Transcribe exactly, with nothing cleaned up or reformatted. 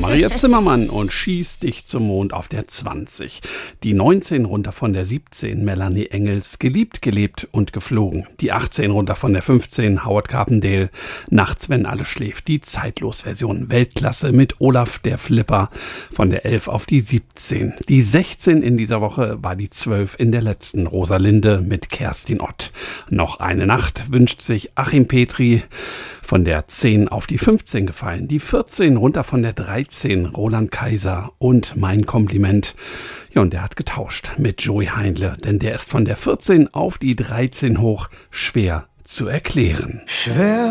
Maria Zimmermann und Schieß dich zum Mond auf der zwanzig. Die neunzehn runter von der siebzehn, Melanie Engels, Geliebt, gelebt und geflogen. Die achtzehn runter von der fünfzehn, Howard Carpendale, Nachts, wenn alles schläft. Die Zeitlos-Version, Weltklasse mit Olaf der Flipper, von der elf auf die siebzehn. Die sechzehn in dieser Woche war die zwölf in der letzten, Rosalinde mit Kerstin Ott. Noch eine Nacht wünscht sich Achim Petri, von der zehn auf die fünfzehn gefallen. Die vierzehn runter von der dreizehn, Roland Kaiser und Mein Kompliment. Ja, und der hat getauscht mit Joey Heindle, denn der ist von der vierzehn auf die dreizehn hoch, schwer zu erklären. Schwer